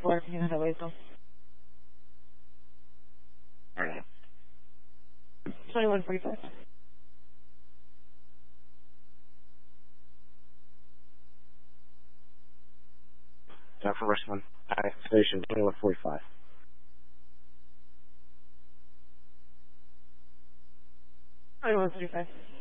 4, you know how it goes. Alright. 21:45. First one. Station 21:45. I 21:35.